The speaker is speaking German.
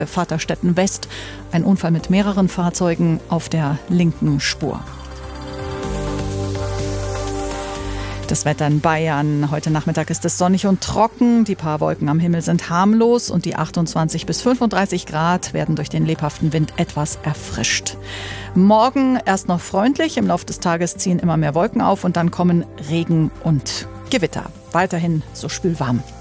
Vaterstetten West. Ein Unfall mit mehreren Fahrzeugen auf der linken Spur. Das Wetter in Bayern. Heute Nachmittag ist es sonnig und trocken. Die paar Wolken am Himmel sind harmlos und die 28 bis 35 Grad werden durch den lebhaften Wind etwas erfrischt. Morgen erst noch freundlich. Im Laufe des Tages ziehen immer mehr Wolken auf und dann kommen Regen und Gewitter. Weiterhin so spülwarm.